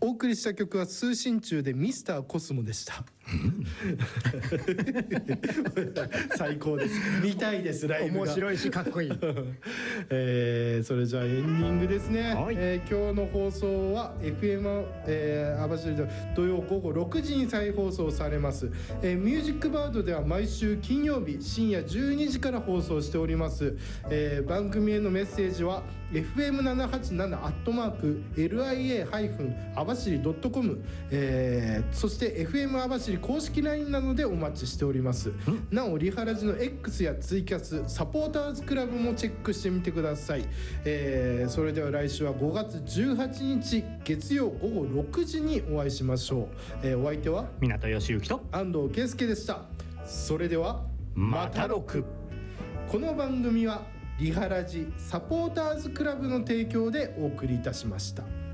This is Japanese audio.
お送りした曲は通信中でミスターコスモでした最高です。見たいです。ライブが面白いしかっこいいそれじゃあエンディングですね、 はい。 今日の放送は FM、網走で土曜午後6時に再放送されます、ミュージックバードでは毎週金曜日深夜12時から放送しております、番組へのメッセージは fm787-lia-網走.com、そして FM 網走公式 LINE などでお待ちしております。なおリハラジの X やツイキャスサポーターズクラブもチェックしてみてください、それでは来週は5月18日月曜午後6時にお会いしましょう、お相手は港義行と安藤圭介でした。それではまたろく。 この番組はリハラジサポーターズクラブの提供でお送りいたしました。